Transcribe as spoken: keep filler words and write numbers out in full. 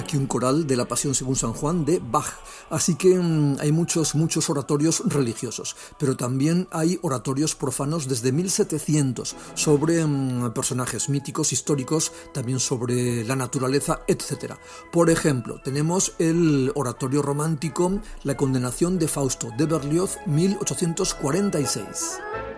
aquí un coral de la Pasión según San Juan de Bach. Así que mmm, hay muchos, muchos oratorios religiosos, pero también hay oratorios profanos desde mil setecientos sobre mmm, personajes míticos, históricos, también sobre la naturaleza, etcétera. Por ejemplo, tenemos el oratorio romántico La condenación de Fausto de Berlioz, mil ochocientos cuarenta y seis.